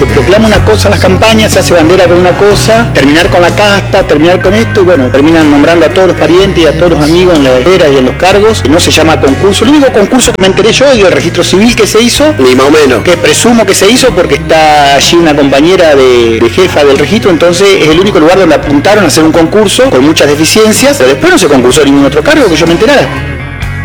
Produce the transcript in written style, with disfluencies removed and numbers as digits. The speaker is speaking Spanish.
se proclama una cosa en las campañas, se hace bandera con una cosa, terminar con la casta, terminar con esto, y bueno, terminan nombrando a todos los parientes y a todos los amigos en la esfera y en los cargos, y no se llama concurso. El único concurso que me enteré yo es el registro civil que se hizo, ni más o menos, que presumo que se hizo porque está allí una compañera de jefa del registro, entonces es el único lugar donde apuntaron a hacer un concurso con muchas deficiencias, pero después no se concursó ningún otro cargo que yo me enterara.